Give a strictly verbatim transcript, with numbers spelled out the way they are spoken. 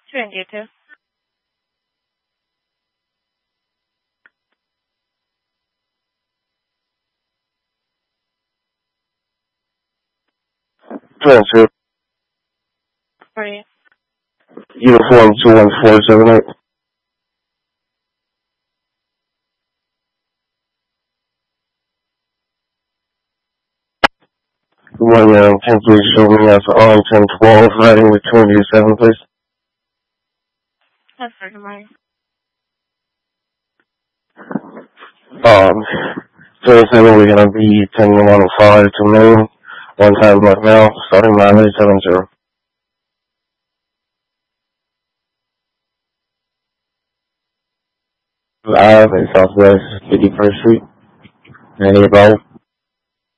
twenty-two. Transfer. Sorry. Uniform two one four seven eight. One uh, ten please show me as on ten twelve riding with two hundred seven please. That's for tomorrow. Um, twenty-seven, we're gonna be ten one oh five to noon. One time black mail, starting mileage seven zero. Live in Southwest fifty-first Street. Any problem?